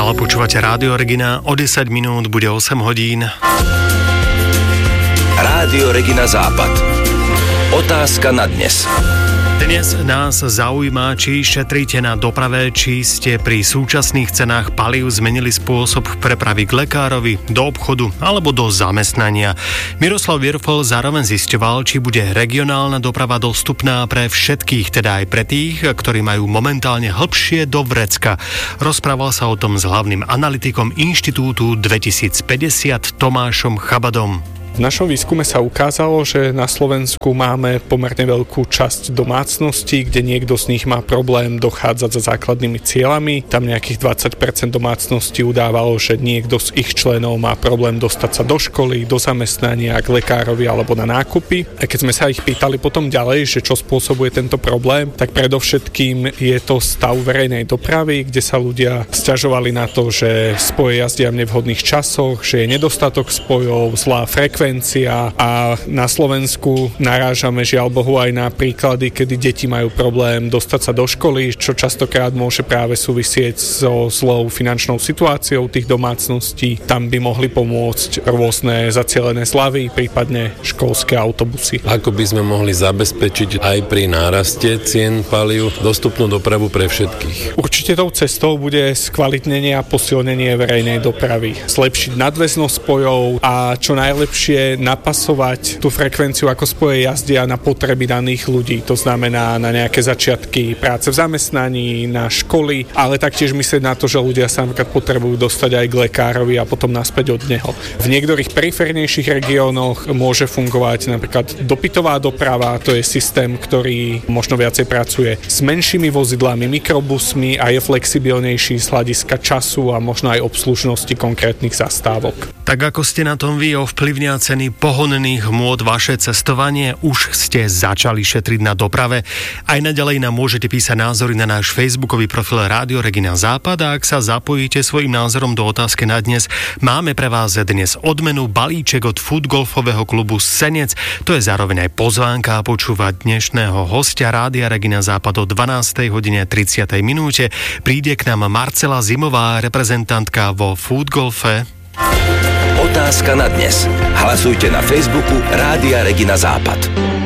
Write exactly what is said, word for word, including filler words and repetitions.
Stále počúvate Rádio Regina, o desať minút bude osem hodín. Rádio Regina Západ. Otázka na dnes. Dnes nás zaujíma, či šetríte na doprave, či ste pri súčasných cenách palív zmenili spôsob prepravy k lekárovi, do obchodu alebo do zamestnania. Miroslav Virfol zároveň zisťoval, či bude regionálna doprava dostupná pre všetkých, teda aj pre tých, ktorí majú momentálne hlbšie do vrecka. Rozprával sa o tom s hlavným analytikom Inštitútu dvetisícpäťdesiat Tomášom Chabadom. V našom výskume sa ukázalo, že na Slovensku máme pomerne veľkú časť domácností, kde niekto z nich má problém dochádzať za základnými cieľami. Tam nejakých dvadsať percent domácností udávalo, že niekto z ich členov má problém dostať sa do školy, do zamestnania, k lekárovi alebo na nákupy. A keď sme sa ich pýtali potom ďalej, že čo spôsobuje tento problém, tak predovšetkým je to stav verejnej dopravy, kde sa ľudia sťažovali na to, že spoje jazdia v nevhodných časoch, že je nedostatok spojov, zlá frekvencia a na Slovensku narážame žiaľ Bohu aj na príklady, kedy deti majú problém dostať sa do školy, čo častokrát môže práve súvisieť so zlou finančnou situáciou tých domácností. Tam by mohli pomôcť rôzne zacielené zľavy, prípadne školské autobusy. Ako by sme mohli zabezpečiť aj pri náraste cien palív dostupnú dopravu pre všetkých? Určite tou cestou bude skvalitnenie a posilnenie verejnej dopravy. Zlepšiť nadväznosť spojov a čo najlepšie napasovať tú frekvenciu, ako spoje jazdia na potreby daných ľudí. To znamená na nejaké začiatky práce v zamestnaní, na školy, ale taktiež myslieť na to, že ľudia sa napríklad potrebujú dostať aj k lekárovi a potom naspäť od neho. V niektorých periférnejších regiónoch môže fungovať napríklad dopytová doprava, to je systém, ktorý možno viacej pracuje s menšími vozidlami, mikrobusmi a je flexibilnejší z hľadiska času a možno aj obslužnosti konkrétnych zastávok. Tak ako ste na tom vy, ovplyvnia ceny pohonných hmôt vaše cestovanie? Už ste začali šetriť na doprave? Aj naďalej nám môžete písať názory na náš facebookový profil Rádio Regina Západ a ak sa zapojíte svojim názorom do otázky na dnes, máme pre vás dnes odmenu balíček od futgolfového klubu Senec. To je zároveň aj pozvánka počúvať dnešného hostia Rádia Regina Západ o dvanástej hodine tridsiatej minúte. Príde k nám Marcela Zimová, reprezentantka vo futgolfe. Otázka na dnes. Hlasujte na Facebooku Rádia Regina Západ.